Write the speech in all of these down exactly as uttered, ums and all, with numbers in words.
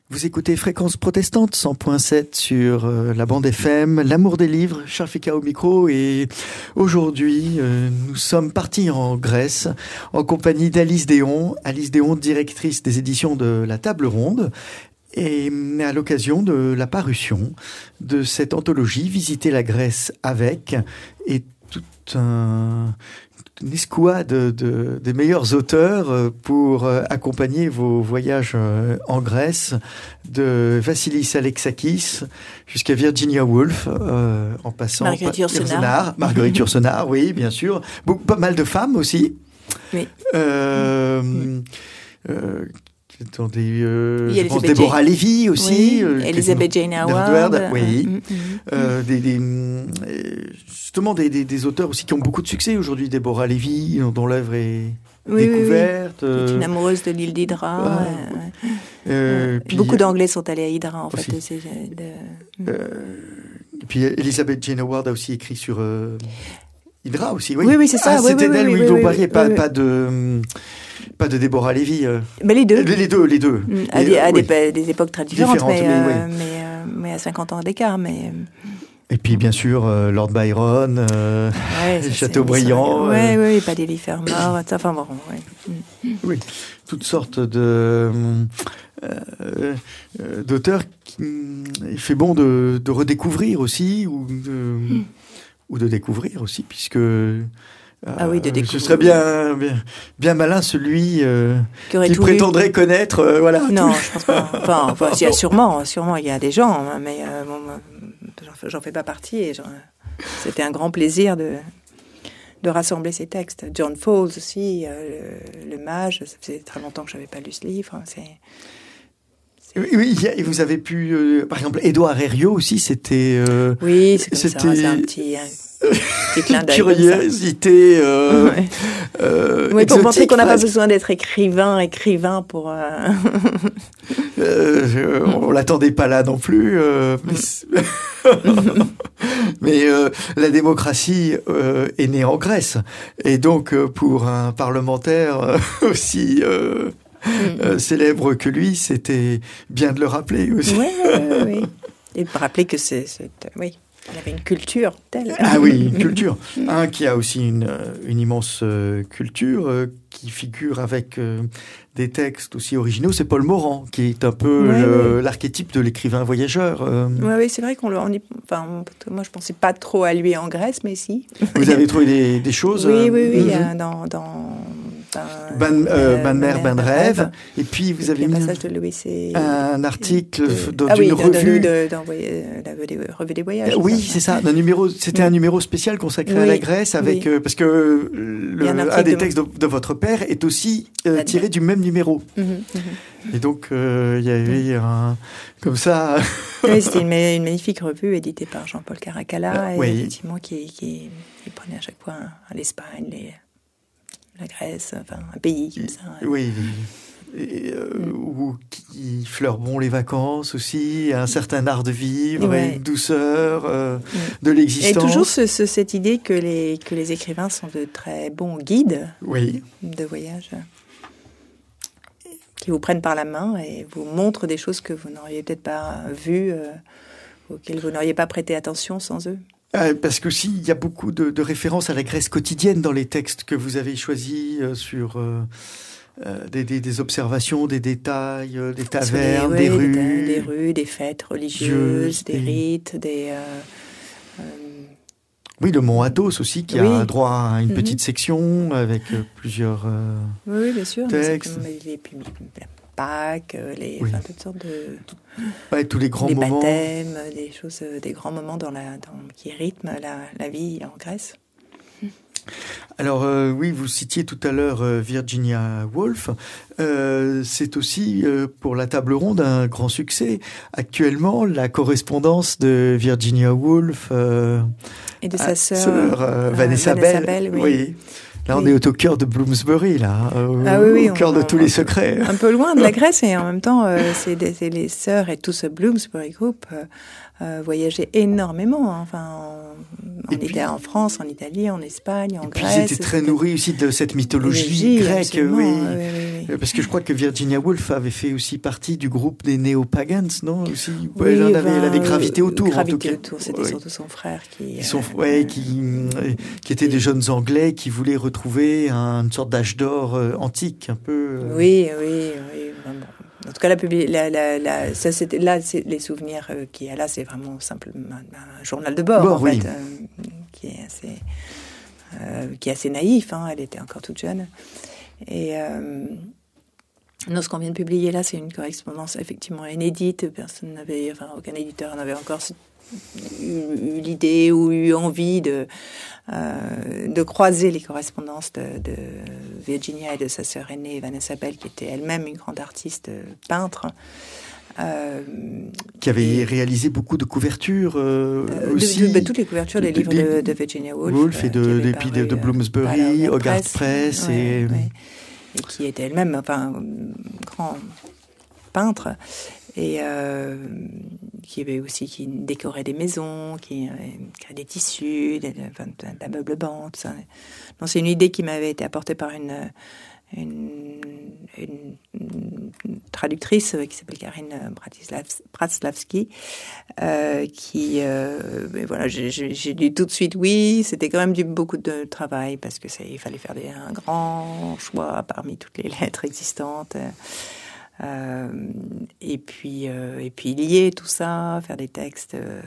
Vous écoutez Fréquence Protestante, cent point sept sur euh, la bande F M, l'amour des livres, Charles Fika au micro, et aujourd'hui euh, nous sommes partis en Grèce en compagnie d'Alice Déon, Alice Déon, directrice des éditions de La Table Ronde, et à l'occasion de la parution de cette anthologie Visiter la Grèce avec, et tout un... une escouade de, de, des meilleurs auteurs pour accompagner vos voyages en Grèce, de Vassilis Alexakis jusqu'à Virginia Woolf, euh, en passant Marguerite Yourcenar. Marguerite Yourcenar, oui, bien sûr. Beaucoup, pas mal de femmes aussi. Oui. Euh, oui. Euh, Attendez, euh, je pense Déborah Jane... Lévy aussi. Oui, euh, Elizabeth Jane Howard. Oui. Mm-hmm. Euh, des, des, justement, des, des, des auteurs aussi qui ont beaucoup de succès aujourd'hui. Déborah Lévy, dont l'œuvre est oui, découverte. Oui, oui. Euh... Qui est une amoureuse de l'île d'Hydra. Ah, euh, euh, puis, beaucoup d'Anglais sont allés à Hydra, en aussi. fait. C'est, de... euh, et puis, Elizabeth Jane Howard a aussi écrit sur... Euh... Hydra aussi, oui. Oui, oui, c'est ça. Ah, oui, c'était oui, d'elle, oui, oui, oui, vous oui, parliez, oui, pas, oui. pas de... Pas de Déborah Lévy. Euh... Mais les deux. Les, les deux, les deux. À, et, des, à oui. des, des époques très différentes, différentes mais, mais, euh, oui. mais, euh, mais à cinquante ans d'écart. Mais... Et puis, bien sûr, euh, Lord Byron, euh, ouais, Chateaubriand. Oui, euh... oui, Paddy Fermor, enfin bon, ouais. Oui, toutes sortes de... Euh, euh, d'auteurs qui, il fait bon de, de redécouvrir aussi, ou de, mm. ou de découvrir aussi, puisque... Ah oui, de découvrir. Ce serait bien, bien, bien malin celui euh, qui, qui prétendrait lu. connaître, euh, voilà. Non, je pense pas. Enfin, enfin il y a sûrement, sûrement, il y a des gens, mais euh, bon, j'en, j'en fais pas partie. Et genre, c'était un grand plaisir de de rassembler ces textes. John Fowles aussi, euh, le, le Mage. Ça faisait très longtemps que j'avais pas lu ce livre. C'est. c'est... Oui, oui, et vous avez pu, euh, par exemple, Édouard Herriot aussi, c'était. Euh, oui, c'est comme c'était... ça. C'est un petit. Un... Curiosité. Euh, ouais. euh, oui, pour montrer qu'on n'a pas presque. besoin d'être écrivain, écrivain pour. Euh... euh, on l'attendait pas là non plus. Euh, mais mais euh, la démocratie euh, est née en Grèce, et donc euh, pour un parlementaire euh, aussi. Euh, mm. euh, célèbre que lui, c'était bien de le rappeler aussi. Oui, oui, oui. Et de rappeler que c'est, c'est oui. Il avait une culture telle. Ah oui, une culture. Un qui a aussi une, une immense euh, culture, euh, qui figure avec euh, des textes aussi originaux, c'est Paul Morand, qui est un peu ouais, le, ouais. l'archétype de l'écrivain voyageur. Euh. Oui, ouais, c'est vrai qu'on le... On y, enfin, moi, je ne pensais pas trop à lui en Grèce, mais si. Vous avez trouvé des, des choses Oui, euh, oui, oui. mm-hmm. dans, dans, dans, Ban, euh, ban mère, ban rêve. rêve. Et puis, vous et avez puis mis un passage de Louis C. un article de, dans ah une oui, revue. De, dans, dans, la revue des voyages. Euh, oui, c'est ça. Un numéro, c'était oui. un numéro spécial consacré oui. à la Grèce, avec oui. euh, parce que le, un, un des de textes de, de votre père est aussi euh, tiré du même numéro. Mm-hmm, mm-hmm. Et donc, il euh, y avait un... Comme ça... oui, c'était une, une magnifique revue éditée par Jean-Paul Caracalla, euh, et oui. effectivement, qui, qui, qui prenait à chaque fois l'Espagne, les, la Grèce, enfin, un pays comme ça. Oui, et, euh, mm. où qui fleure bon les vacances aussi, un certain art de vivre, ouais. et une douceur euh, mm. de l'existence. Et toujours ce, ce, cette idée que les, que les écrivains sont de très bons guides oui. de voyage, qui vous prennent par la main et vous montrent des choses que vous n'auriez peut-être pas vues, euh, auxquelles vous n'auriez pas prêté attention sans eux. Euh, parce qu'aussi, il y a beaucoup de, de références à la Grèce quotidienne dans les textes que vous avez choisis euh, sur euh, euh, des, des, des observations, des détails, euh, des tavernes, les, des, oui, rues. Des, des rues, des fêtes religieuses, des, des rites, des... Euh, euh, oui, le mont Athos aussi, qui oui. a droit à une mm-hmm. petite section avec euh, plusieurs euh, oui, bien sûr, textes. Mais les, les Pâques, les, oui. enfin, toutes sortes de... Ouais, tous les grands des moments. Des baptêmes, des choses, des grands moments dans la, dans, qui rythment la, la vie en Grèce. Alors euh, oui, vous citiez tout à l'heure euh, Virginia Woolf. Euh, c'est aussi euh, pour la table ronde un grand succès. Actuellement, la correspondance de Virginia Woolf euh, et de sa sœur euh, Vanessa, Vanessa Bell, Bell, oui. oui, Là, on oui. est au cœur de Bloomsbury, là, euh, ah, oui, oui, au cœur on, de tous on, les secrets. Un peu loin de la Grèce, et en même temps, euh, c'est, des, c'est les sœurs et tout ce Bloomsbury Group euh, euh, voyageaient énormément. Hein. Enfin, on, on était en France, en Italie, en Espagne, en et puis Grèce. Ils étaient très c'était... nourris aussi de cette mythologie Énergie, grecque. Oui. Oui, oui, oui. Parce que je crois que Virginia Woolf avait fait aussi partie du groupe des Néo-Pagans, non aussi. Oui, elle, en ben, avait, elle avait gravité autour. Gravité en tout cas. autour, c'était ouais. surtout son frère qui. Qui, sont, euh, ouais, euh, qui, qui étaient des jeunes Anglais qui voulaient retrouver un, une sorte d'âge d'or euh, antique, un peu. Euh... Oui, oui, oui. Bon. En tout cas, la, la, la, la, ça, c'était, là, c'est, les souvenirs euh, qu'il y a là, c'est vraiment simplement un, un journal de bord, bon, en oui. fait, euh, qui est assez, euh, qui est assez naïf. Hein, elle était encore toute jeune. Et euh, non, ce qu'on vient de publier là, c'est une correspondance effectivement inédite. Personne n'avait, enfin, aucun éditeur n'avait encore eu, eu l'idée ou eu envie de euh, de croiser les correspondances de, de Virginia et de sa sœur aînée Vanessa Bell, qui était elle-même une grande artiste peintre. Euh, qui avait et, réalisé beaucoup de couvertures euh, euh, aussi. De, de, de, toutes les couvertures des de, livres de, de, de Virginia Woolf. Woolf et de, de, paru, de, de Bloomsbury, Hogarth Press. Press ouais, et... Ouais. Et qui était elle-même enfin, grand peintre. Et euh, qui avait aussi qui décorait des maisons, qui euh, créait des tissus, des, enfin, d'ameublement, tout ça. Donc c'est une idée qui m'avait été apportée par une, une, une, une traductrice qui s'appelle Karine Pratslavski, euh, qui, euh, voilà, j'ai, j'ai dit tout de suite oui. C'était quand même du, beaucoup de travail parce que c'est, il fallait faire des, un grand choix parmi toutes les lettres existantes. Euh, et puis euh, et puis lier tout ça, faire des textes euh,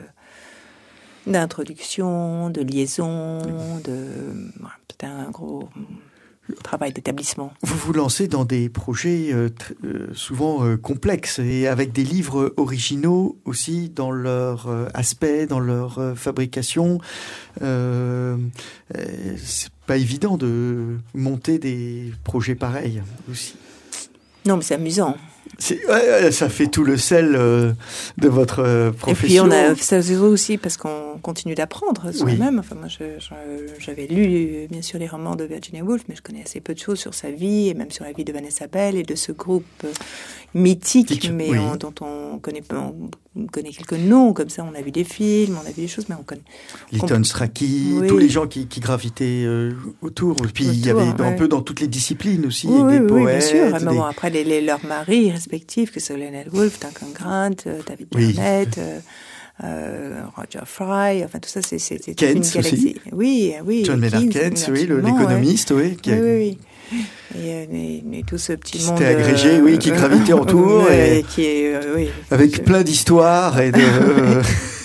d'introduction, de liaison, de voilà, c'était un gros travail d'établissement. Vous vous lancez dans des projets euh, tr- euh, souvent euh, complexes et avec des livres originaux aussi dans leur euh, aspect, dans leur euh, fabrication. Euh, euh, c'est pas évident de monter des projets pareils aussi. Non, mais c'est amusant. C'est, ouais, ça fait tout le sel euh, de votre euh, profession. Et puis on a, c'est aussi parce qu'on continue d'apprendre sur oui. elle-même. Enfin, moi, je, je, j'avais lu bien sûr les romans de Virginia Woolf, mais je connais assez peu de choses sur sa vie et même sur la vie de Vanessa Bell et de ce groupe mythique, Mythique, mais oui. on, dont on connaît, on connaît quelques noms. Comme ça, on a vu des films, on a vu des choses, mais on connaît. Lytton Strachey, oui. tous les gens qui, qui gravitaient euh, autour. Et puis autour, il y avait ouais. un peu dans toutes les disciplines aussi, oui, avec oui, des oui, poètes. Bien sûr. Des... Mais bon, après les, les, leurs maris respectifs, que c'est Leonard Woolf, Duncan Grant, David oui. Garnett. Euh, Euh, Roger Fry, enfin tout ça, c'est, c'est, c'est Keynes une galaxie. Aussi. Oui, oui. John Maynard Keynes, oui, le, l'économiste, ouais. oui. Qui oui, a... oui, oui. Et, et, et tout ce petit qui monde. C'était agrégé, euh, oui, qui gravitait autour. Euh, et, et qui est, euh, oui. Avec je... plein d'histoires et de, euh,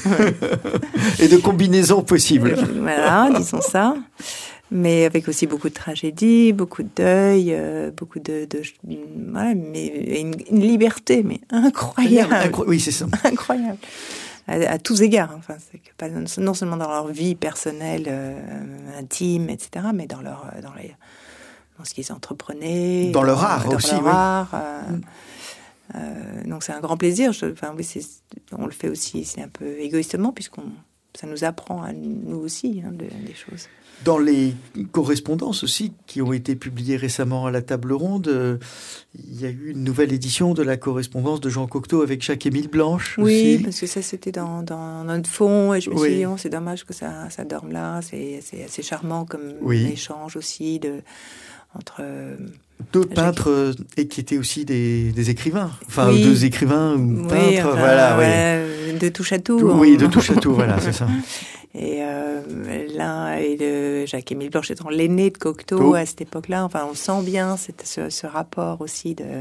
et de combinaisons possibles. Voilà, disons ça. Mais avec aussi beaucoup de tragédies, beaucoup de deuil, euh, beaucoup de, de voilà, mais une, une liberté, mais incroyable. Incro- oui, c'est ça. Incroyable. À, à tous égards. Enfin, c'est que pas, non seulement dans leur vie personnelle, euh, intime, et cetera, mais dans leur, dans les, dans ce qu'ils entreprenaient. Dans leur art dans aussi, leur oui. art. Euh, mm. euh, donc c'est un grand plaisir. Je, enfin, oui, c'est, on le fait aussi, c'est un peu égoïstement, puisqu'on, ça nous apprend à nous aussi hein, de, des choses. Dans les correspondances aussi qui ont été publiées récemment à la table ronde, euh, il y a eu une nouvelle édition de la correspondance de Jean Cocteau avec Jacques-Émile Blanche. Oui, aussi. Parce que ça c'était dans, dans notre fond et je me oui. suis dit oh, c'est dommage que ça, ça dorme là. C'est, c'est assez charmant comme oui. échange aussi de, entre... Deux Jacques... peintres euh, et qui étaient aussi des, des écrivains. Enfin, oui. deux écrivains ou oui, peintres. Enfin, voilà, ouais, oui. De touche à tout. tout hein. Oui, de touche à tout, voilà, c'est ça. Et euh, l'un et de Jacques-Émile Blanche étant l'aîné de Cocteau oh. à cette époque-là. Enfin, on sent bien cette, ce, ce rapport aussi de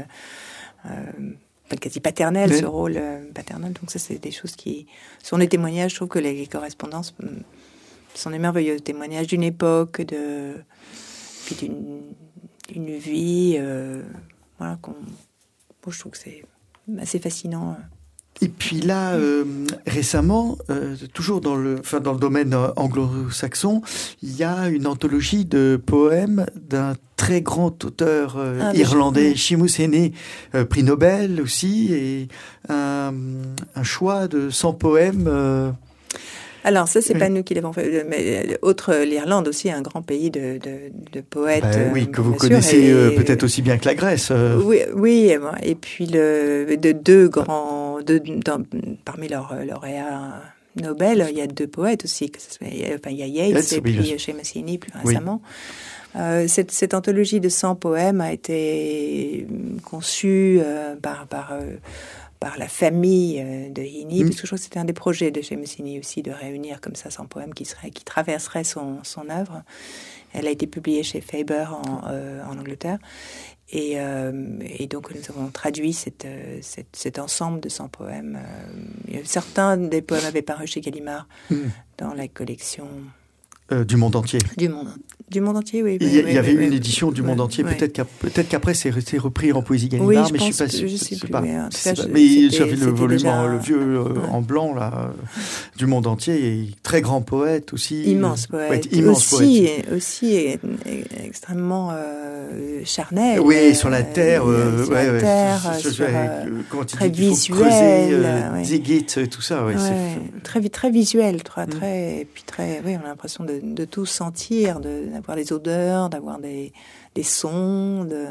euh, quasi paternel, Mais... ce rôle euh, paternel. Donc ça, c'est des choses qui sont des témoignages. Je trouve que les, les correspondances sont des merveilleux témoignages d'une époque, de puis d'une, d'une vie. Euh, voilà, qu'on, bon, je trouve que c'est assez fascinant. Et puis là, euh, récemment, euh, toujours dans le, enfin dans le domaine anglo-saxon, il y a une anthologie de poèmes d'un très grand auteur euh, ah, irlandais, Seamus Heaney, euh, prix Nobel aussi, et un, un choix de cent poèmes. Euh, Alors ça, c'est oui. pas nous qui l'avons fait, mais autre l'Irlande aussi, un grand pays de, de, de poètes. Ben oui, que vous sûr, connaissez et, euh, peut-être aussi bien que la Grèce. Euh. Oui, oui, et puis le, de deux grands, de, dans, parmi leurs lauréats Nobel, il y a deux poètes aussi. Que ce soit, enfin, il y a Yeats yes, et oui, puis Seamus Heaney plus récemment. Oui. Euh, cette, cette anthologie de cent poèmes a été conçue euh, par par euh, par la famille de Heaney, mmh. parce que je crois que c'était un des projets de Seamus Heaney aussi, de réunir comme ça cent poèmes qui, seraient, qui traverseraient son, son œuvre. Elle a été publiée chez Faber en, euh, en Angleterre. Et, euh, et donc, nous avons traduit cette, cette, cet ensemble de cent poèmes. Euh, certains des poèmes avaient paru chez Gallimard mmh. dans la collection... Euh, du monde entier. Du monde, du monde entier, oui. Il y, oui, il y avait oui, une oui, édition du monde oui, entier. oui. Peut-être, qu'à, peut-être qu'après, c'est, c'est repris en poésie Gallimard, oui, je mais pense, je suis pas sûr. Je sais plus, pas, mais en tout cas, pas, je, mais j'avais le volume, déjà... en, le vieux euh, ouais. en blanc là, euh, du monde entier. Et très grand poète aussi. Immense poète. poète immense aussi, poète. aussi est, est extrêmement euh, charnel. Oui, sur la terre. Euh, sur ouais, la ouais, terre, je, je, sur, euh, euh, très visuel. Creuser, euh, ouais. Zigit, tout ça. Ouais, ouais, c'est... Très, très visuel, très, très, mm. et puis très, oui, on a l'impression de, de tout sentir, de, d'avoir des odeurs, d'avoir des, des sons. De...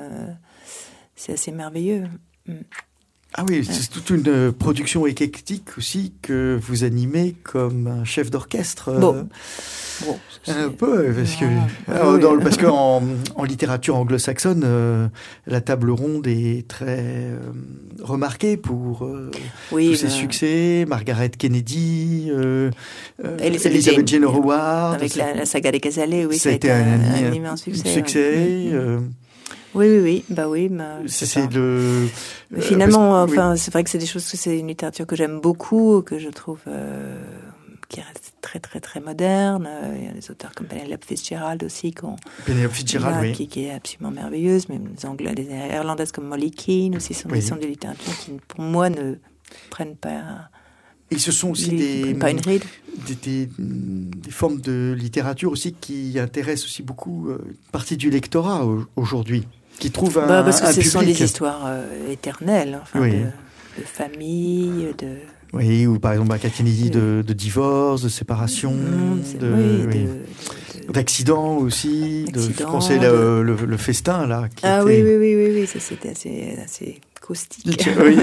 C'est assez merveilleux. Mm. Ah oui, c'est toute une production éclectique aussi que vous animez comme un chef d'orchestre. Bon. Bon, un peu, parce que ah, oui. dans, parce qu'en en littérature anglo-saxonne, euh, la table ronde est très euh, remarquée pour euh, oui, tous ses ben... succès. Margaret Kennedy, euh, euh, Elizabeth Jane Howard, avec la, la saga des Casalets, oui, ça a été un, un, un immense succès. succès ouais. euh, Oui, oui, oui, bah oui. Bah, c'est, c'est le. Mais finalement, euh, enfin, oui. c'est vrai que c'est des choses que c'est une littérature que j'aime beaucoup, que je trouve euh, qui reste très, très, très moderne. Il y a des auteurs comme Penelope Fitzgerald aussi, qu'on, Penelope Fitzgerald, là, oui, qui, qui est absolument merveilleuse. Mais les Anglais, les Irlandaises comme Molly Keane aussi sont des oui. de littérature qui, pour moi, ne prennent pas. Et ce sont aussi des, pas une ride. Des, des, des formes de littérature aussi qui intéressent aussi beaucoup euh, une partie du lectorat aujourd'hui, qui trouve un, bah, parce que un ce public. sont des histoires euh, éternelles, enfin, oui. de, de famille, de... Oui, ou par exemple Margaret Kennedy de, de divorce, de séparation, mmh, de, oui, oui. de, de, d'accident aussi. Accident, de, je pensais de... le, le, le festin là. Qui ah était... oui, oui, oui, oui, oui, ça c'était assez, assez caustique. Oui.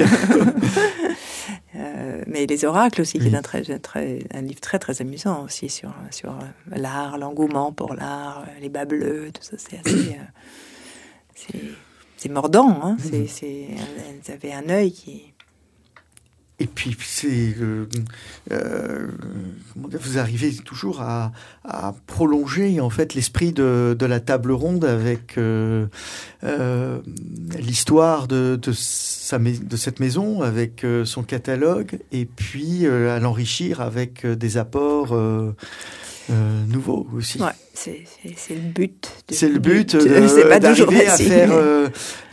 euh, mais les oracles aussi, oui. qui est un, très, très, un livre très très amusant aussi sur sur l'art, l'engouement pour l'art, les bas bleus, tout ça, c'est assez, euh, c'est, c'est mordant. Hein, c'est, c'est, elles avaient un œil qui. Et puis, c'est, euh, euh, comment dire, vous arrivez toujours à, à prolonger en fait l'esprit de, de la table ronde avec euh, euh, l'histoire de, de, sa, de cette maison, avec euh, son catalogue, et puis euh, à l'enrichir avec euh, des apports euh, euh, nouveaux aussi. Ouais, c'est, c'est, c'est le but. De, c'est le but, de, de, c'est pas d'arriver à facile. faire euh,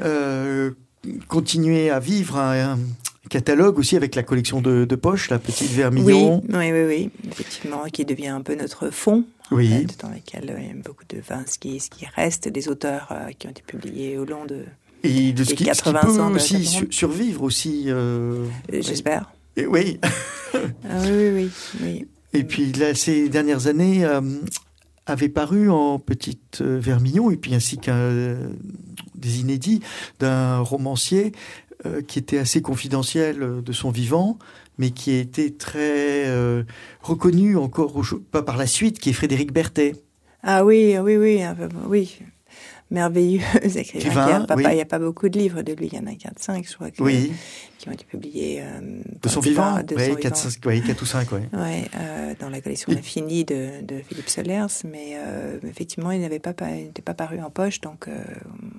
euh, continuer à vivre un, un catalogue aussi avec la collection de, de poche, la petite Vermillon. Oui, oui, oui, oui, effectivement, qui devient un peu notre fond, oui. en fait, dans lequel euh, il y a beaucoup de, enfin, ce qui, ce qui reste des auteurs euh, qui ont été publiés au long de et de ce qui, quatre-vingts ce qui peut ans aussi su- survivre aussi. Euh, J'espère. Et, oui. ah, oui, oui, oui, oui. Et puis là, ces dernières années euh, avaient paru en petite euh, Vermillon et puis ainsi qu'un euh, des inédits d'un romancier. Euh, qui était assez confidentiel euh, de son vivant, mais qui a été très euh, reconnu encore au, pas par la suite, qui est Frédéric Berthet. Ah oui, oui, oui, oui, merveilleux écrivain. Il n'y a, oui. a pas beaucoup de livres de lui, il y en a quatre cinq, je crois, que, oui. qui ont été publiés. Euh, de son vivant, de oui, quatre ou cinq, oui. Ouais, euh, dans la collection Infinie de, de Philippe Solers, mais euh, effectivement, il n'avait pas, n'était pas paru en poche, donc... Euh,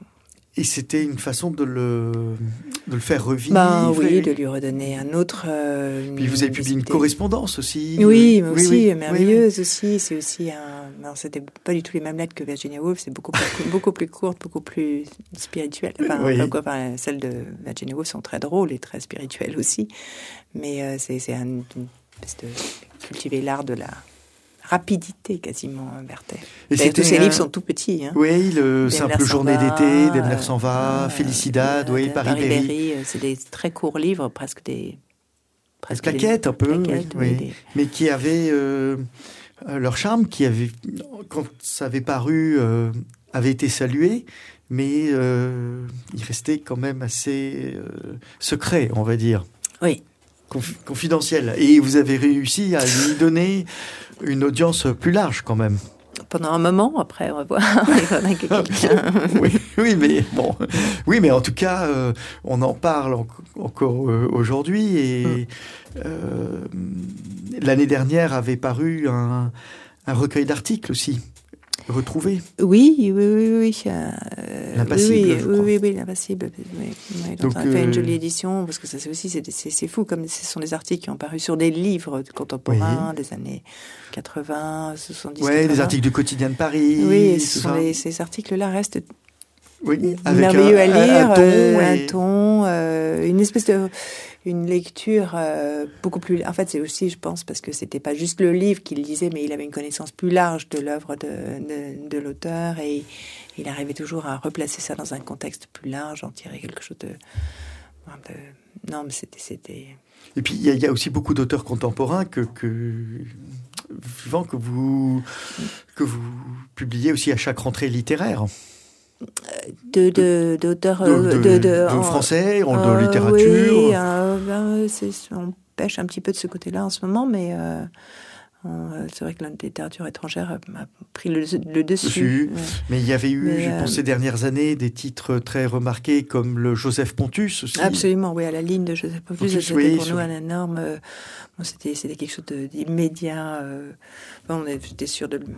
Et c'était une façon de le, de le faire revivre. Ben, oui, et... de lui redonner un autre... Euh, Puis vous avez publié une correspondance aussi. Oui, mais aussi, oui, oui. merveilleuse oui, oui. aussi. C'est aussi un... Alors, c'était pas du tout les mêmes lettres que Virginia Woolf, c'est beaucoup plus, beaucoup plus courte, beaucoup plus spirituelle. Enfin, oui. quoi, enfin, celles de Virginia Woolf sont très drôles et très spirituelles aussi. Mais euh, c'est, c'est un, une espèce de cultiver l'art de la... rapidité quasiment, Berthet. Et tous ces un... livres sont tout petits. Hein. Oui, le Simple Journée va, d'été, Daimler s'en va, euh, Felicidad, euh, oui, Paris-Berry. C'est des très courts livres, presque des presque claquettes un peu, claquettes, oui, oui. Des... mais qui avaient euh, leur charme, qui avait, quand ça avait paru, euh, avait été salué, mais euh, il restait quand même assez euh, secret, on va dire. Oui. Conf- confidentiel. Et vous avez réussi à lui donner une audience plus large quand même. Pendant un moment, après, on va voir. Il que quelqu'un... oui, oui, mais bon, oui, mais en tout cas, euh, on en parle en- encore euh, aujourd'hui. Et mm. euh, l'année dernière avait paru un, un recueil d'articles aussi. Retrouvé. Oui, oui, oui, oui. Euh, L'Impassible, oui, je oui, crois. oui, oui, l'Impassible. Oui, oui, donc, donc on a fait euh... une jolie édition, parce que ça, c'est aussi, c'est, c'est, c'est fou, comme ce sont des articles qui ont paru sur des livres contemporains, oui. des années quatre-vingts, soixante-dix, ouais, quatre-vingts. Des articles du Quotidien de Paris. Oui, et ce sont les, ces articles-là restent oui, merveilleux un, à lire, un, un ton, euh, et... un ton euh, une espèce de... une lecture euh, beaucoup plus... En fait, c'est aussi, je pense, parce que c'était pas juste le livre qu'il lisait, mais il avait une connaissance plus large de l'œuvre de, de, de l'auteur, et il arrivait toujours à replacer ça dans un contexte plus large, en tirer quelque chose de... de... Non, mais c'était... c'était... Et puis, il y, y a aussi beaucoup d'auteurs contemporains que... que... vivants que vous, que vous publiez aussi à chaque rentrée littéraire. De, de, d'auteurs de, de, de, de, de en, français, en, euh, de littérature. Oui, euh, ben, c'est, on pêche un petit peu de ce côté-là en ce moment, mais euh, on, c'est vrai que la littérature étrangère a pris le, le dessus. dessus. Ouais. Mais il y avait eu, mais, je euh, pense, ces dernières années, des titres très remarqués comme le Joseph Pontus aussi. Absolument, oui, à la ligne de Joseph Pontus, Pontus c'était oui, pour sur... nous un énorme... Euh, bon, c'était, c'était quelque chose de, d'immédiat. Euh, bon, on était sûr de...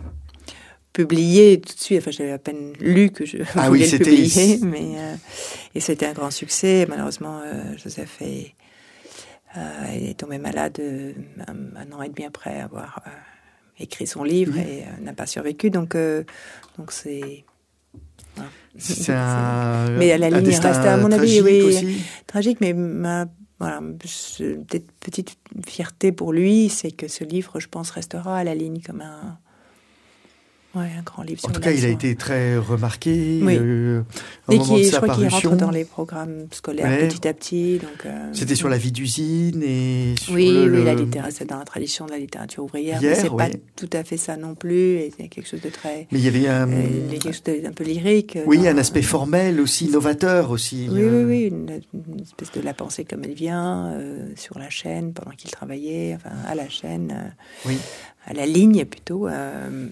publié tout de suite, enfin j'avais à peine lu que je ah voulais oui, le c'était... publier, mais euh, et c'était un grand succès. Malheureusement, euh, Joseph est, euh, est tombé malade euh, un, un an et demi après avoir euh, écrit son livre, mmh. et euh, n'a pas survécu. Donc, euh, donc c'est. Voilà. C'est un. Mais à la ligne reste à mon avis, oui, aussi. tragique, mais ma, voilà, peut-être petite fierté pour lui, c'est que ce livre, je pense, restera à la ligne comme un. Ouais, un grand livre. En tout cas, il a été très remarqué. Oui. Euh, et qui, je crois qu'il rentre dans les programmes scolaires ouais. petit à petit. Donc, euh, c'était sur la vie d'usine et sur oui, le, oui, le... la littérature, c'est dans la tradition de la littérature ouvrière. Hier, mais c'est oui. pas tout à fait ça non plus. Et c'est quelque chose de très. Mais il y avait un. Euh, quelque chose d'un peu lyrique. Oui, dans, un aspect formel aussi, novateur aussi. Oui, euh... oui, oui, une, une espèce de la pensée comme elle vient euh, sur la chaîne pendant qu'il travaillait, enfin à la chaîne. Euh, oui. À la ligne plutôt, euh,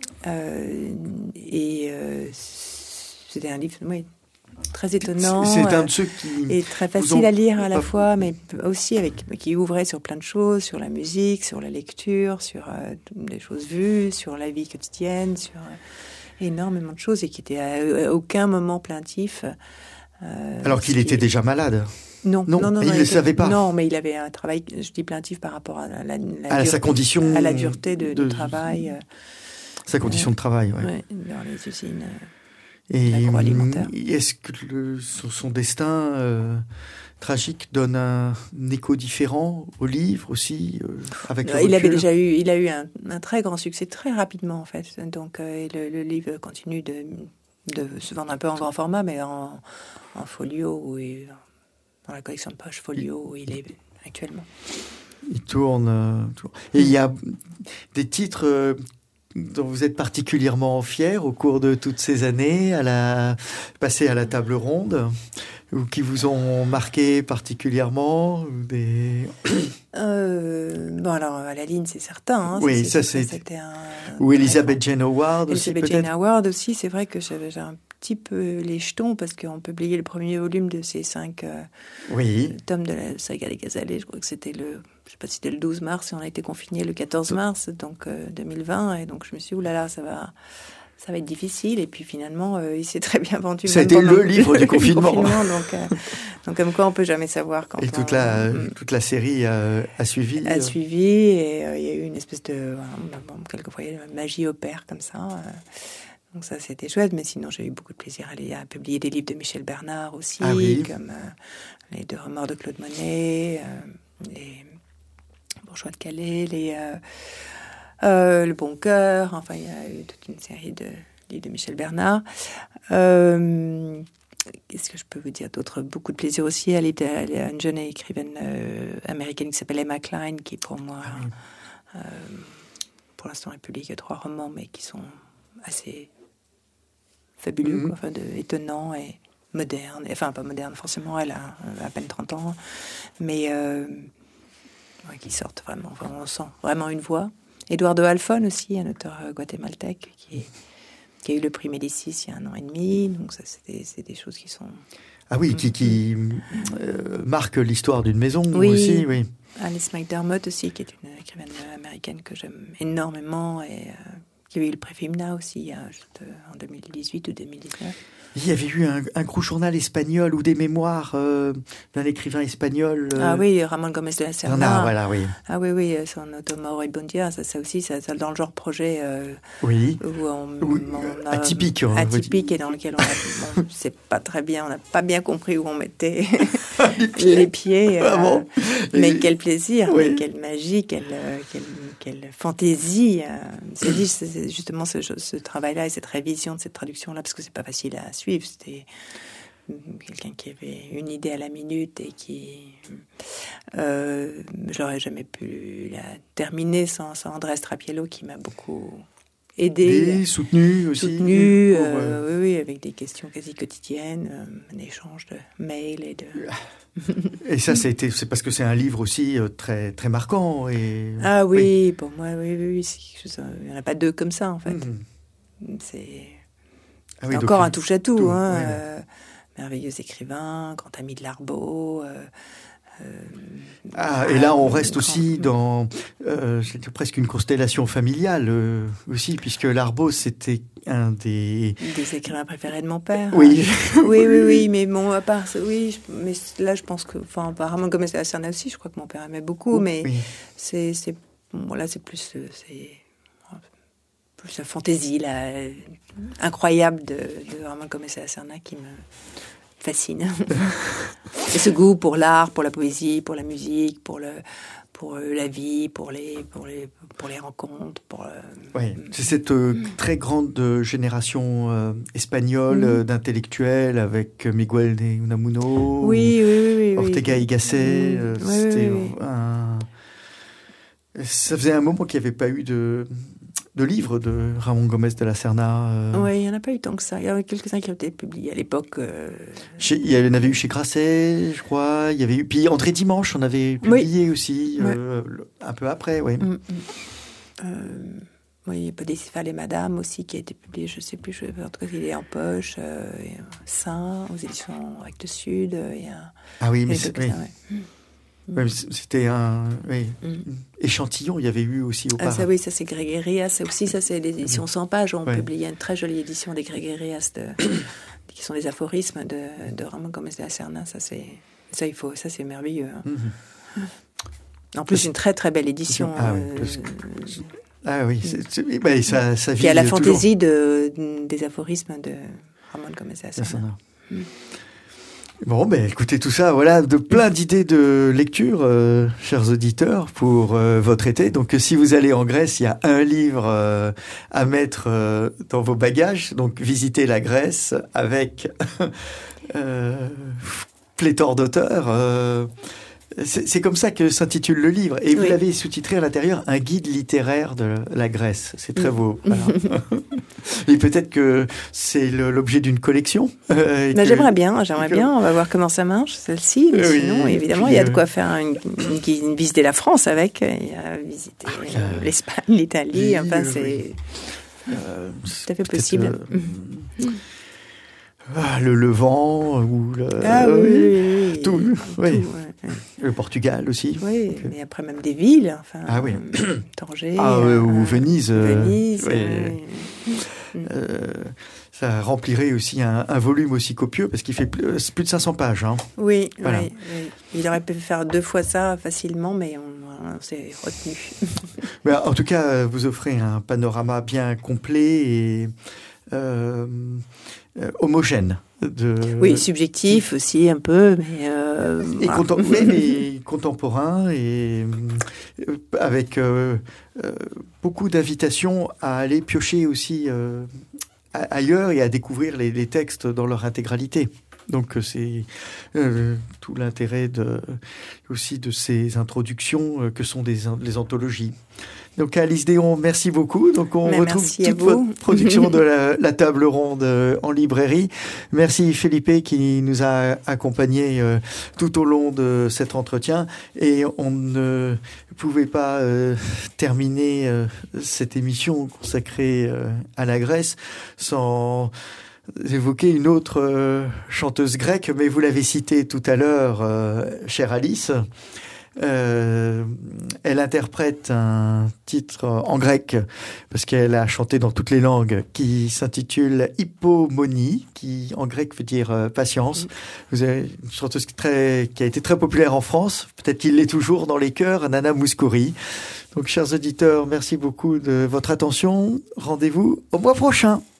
euh, et euh, c'était un livre oui, très étonnant, c'est, c'est un de ceux qui et très facile à lire à la fois, mais aussi avec qui ouvrait sur plein de choses, sur la musique, sur la lecture, sur euh, des choses vues, sur la vie quotidienne, sur euh, énormément de choses, et qui était à, à aucun moment plaintif. Euh, Alors qu'il était déjà malade. Non, non, non, non, il ne le savait pas. Non, mais il avait un travail, je dis plaintif par rapport à la, la, la à dureté, sa condition, à la dureté de, de de travail. Euh, sa condition euh, de travail, oui. Ouais, dans les usines euh, et agroalimentaires. Est-ce que le, son, son destin euh, tragique donne un, un écho différent au livre aussi, euh, avec le Il recul. avait déjà eu, il a eu un, un très grand succès très rapidement en fait. Donc euh, le, le livre continue de, de se vendre un peu en grand format, mais en, en folio et dans la collection de poche folio où il est actuellement. Il tourne. Euh, tourne. Et il y a des titres euh, dont vous êtes particulièrement fiers au cours de toutes ces années, à la, passées à la table ronde, ou qui vous ont marqué particulièrement des... euh, Bon, alors, à la ligne, c'est certain. Hein, oui, ça, c'est... ça c'était un... Ou Elizabeth Jane Howard aussi, Elizabeth peut-être. Jane Howard aussi, c'est vrai que j'avais un petit peu les jetons, parce qu'on publiait le premier volume de ces cinq euh, oui. tomes de la saga des Gazelles. Je crois que c'était le... Je ne sais pas si c'était le douze mars, et on a été confinés le quatorze mars, donc euh, deux mille vingt, et donc je me suis dit, oulala, ça va... ça va être difficile, et puis finalement, euh, il s'est très bien vendu. Ça a été le livre du confinement. confinement donc, euh, donc, comme quoi, on peut jamais savoir quand. Et on, toute la euh, toute la série a, a suivi. A suivi, et euh, il y a eu une espèce de, euh, bon, quelquefois, il y a la magie opère comme ça. Euh, donc ça, c'était chouette. Mais sinon, j'ai eu beaucoup de plaisir à, aller, à publier des livres de Michel Bernard aussi, ah oui. comme euh, les Deux remords de Claude Monet, euh, les Bourgeois de Calais, les euh, euh, Le Bon Cœur. Enfin, il y a eu toute une série de livre de Michel Bernard. Euh, qu'est-ce que je peux vous dire d'autre? Beaucoup de plaisir aussi. Elle était, elle est une jeune écrivaine euh, américaine qui s'appelle Emma Klein, qui pour moi, ah oui. euh, pour l'instant, elle publie que trois romans, mais qui sont assez fabuleux, mm-hmm. quoi, enfin, de, étonnants et modernes. Enfin, pas modernes forcément, elle a à peine trente ans, mais euh, ouais, qui sortent vraiment, vraiment, on sent vraiment une voix. Eduardo Halfon aussi, un auteur guatémaltèque qui, est, qui a eu le prix Médicis il y a un an et demi. Donc ça, c'est des, c'est des choses qui sont... Ah oui, qui, qui euh, marquent l'histoire d'une maison oui. aussi. Oui. Alice McDermott aussi, qui est une écrivaine américaine que j'aime énormément et euh, qui a eu le prix Femina aussi il y a, juste, euh, en deux mille dix-huit ou deux mille dix-neuf. Il y avait eu un, un gros journal espagnol ou des mémoires euh, d'un écrivain espagnol. Euh... Ah oui, Ramon Gomez de la Serna. Ah, voilà, oui. Ah oui, oui, son Automao et Bondia, ça, ça aussi, ça, ça dans le genre projet euh, oui. où on, oui. on a, atypique. Atypique et dans lequel on a, bon, c'est pas très bien, on n'a pas bien compris où on mettait les pieds. Les pieds euh, ah bon mais et... quel plaisir, oui. mais quelle magie, quelle, quelle, quelle fantaisie. Euh, c'est dit, c'est justement ce, ce travail-là et cette révision de cette traduction-là, parce que c'est pas facile à suivre. C'était quelqu'un qui avait une idée à la minute et qui... Euh, je n'aurais jamais pu la terminer sans, sans Andrés Trapiello qui m'a beaucoup aidé. Et soutenu aussi. Soutenu, pour, euh, oui, oui, avec des questions quasi quotidiennes, euh, un échange de mails et de... Et ça, c'était, c'est parce que c'est un livre aussi euh, très, très marquant. Et... Ah oui, oui, pour moi, oui, oui, oui c'est quelque chose, il n'y en a pas deux comme ça, en fait. Mm-hmm. C'est... Ah oui, encore un touche-à-tout, tout, hein, ouais. euh, merveilleux écrivain, grand ami de Larbeau. Euh, euh, ah, et là, on reste grand... aussi dans euh, c'était presque une constellation familiale euh, aussi, puisque Larbeau, c'était un des... Des écrivains préférés de mon père. Oui. Hein. oui, oui, oui, mais bon, à part ça, oui, je, mais là, je pense que, enfin, apparemment, Gomez de la Serna aussi, je crois que mon père aimait beaucoup, mais oui. c'est, c'est, bon, là, c'est plus, c'est... la fantaisie là, incroyable de, de Ramon Gomez de la Serna qui me fascine. Et ce goût pour l'art, pour la poésie, pour la musique, pour, le, pour la vie, pour les, pour les, pour les rencontres. Pour le... Oui, c'est cette euh, mmh. très grande génération euh, espagnole mmh. d'intellectuels avec Miguel de Unamuno, oui, oui, oui, oui, Ortega y Gasset. Mmh. Euh, oui, c'était oui, oui. un... Ça faisait un moment qu'il n'y avait pas eu de... de livres de Ramon Gomez de la Serna. Euh... Oui, il n'y en a pas eu tant que ça. Il y en a quelques-uns qui ont été publiés à l'époque. Euh... Chez, il y en avait eu chez Grasset, je crois. Il y avait eu, puis André Dimanche, on avait publié oui. aussi, ouais. euh, un peu après, oui. Mm, mm. Euh, oui, Podécéphale et Madame aussi, qui a été publié, je ne sais plus, je, en tout cas, il est en poche. Euh, Saint, aux éditions Actes Sud. Il y a, ah oui, il y a mais c'est... Oui. Ouais. Mm. Ouais, c'était un oui, mm. échantillon, il y avait eu aussi auparavant. Ah, ça, oui, ça c'est Gregerias, ça aussi, ça c'est l'édition cent pages. On ouais. publie une très jolie édition des Gregerias, de, qui sont des aphorismes de, de Ramon Gomez de la Serna. Ça, c'est, ça, il faut, ça c'est merveilleux. Hein. Mm-hmm. En plus, une très très belle édition. Ah, oui, parce que... ah oui, c'est, c'est, bah, ça, ça vit. Puis il y a la toujours. fantaisie de, des aphorismes de Ramon Gomez de la Serna. Mm. Bon, ben écoutez tout ça, voilà, de plein d'idées de lecture, euh, chers auditeurs, pour euh, votre été. Donc, si vous allez en Grèce, il y a un livre euh, à mettre euh, dans vos bagages. Donc, visitez la Grèce avec euh, pléthore d'auteurs. Euh, c'est, c'est comme ça que s'intitule le livre. Et oui. Vous l'avez sous-titré à l'intérieur, un guide littéraire de la Grèce. C'est très beau. Voilà. Et peut-être que c'est le, l'objet d'une collection. Euh, bah, que, j'aimerais bien, j'aimerais que... bien. On va voir comment ça marche, celle-ci. Mais oui, sinon, évidemment, puis, il y a de quoi faire une, une, une visiter la France avec. Il y a visiter ah, oui, euh, l'Espagne, l'Italie. Oui, enfin, c'est oui. euh, tout à fait possible. Euh, ah, le Levant ou le, ah, oui, oui, oui, tout, oui, oui. Tout, ouais. Le Portugal aussi. Oui, donc, mais après même des villes, enfin, ah oui, Tanger, ah, euh, ou euh, Venise. Venise, oui. oui. Euh, ça remplirait aussi un, un volume aussi copieux parce qu'il fait plus, plus de cinq cents pages. Hein. Oui, voilà. oui, oui, il aurait pu faire deux fois ça facilement, mais on, on s'est retenu. Mais en tout cas, vous offrez un panorama bien complet et euh, euh, homogène. De... Oui, subjectif aussi un peu, mais... Euh, et voilà. contem- oui, mais contemporain et euh, avec euh, euh, beaucoup d'invitations à aller piocher aussi euh, ailleurs et à découvrir les, les textes dans leur intégralité. Donc c'est euh, tout l'intérêt de, aussi de ces introductions euh, que sont des, les anthologies. Donc Alice Déon, merci beaucoup. Donc on Mais retrouve toute votre production de la, la table ronde euh, en librairie. Merci Felipe qui nous a accompagnés euh, tout au long de cet entretien. Et on ne pouvait pas euh, terminer euh, cette émission consacrée euh, à la Grèce sans évoquer une autre euh, chanteuse grecque, mais vous l'avez citée tout à l'heure, euh, chère Alice. Euh, elle interprète un titre en grec parce qu'elle a chanté dans toutes les langues qui s'intitule Hypomonie, qui en grec veut dire euh, patience. Vous avez une chanteuse très, qui a été très populaire en France, peut-être qu'il l'est toujours dans les chœurs, Nana Mouskouri. Donc chers auditeurs, merci beaucoup de votre attention. Rendez-vous au mois prochain.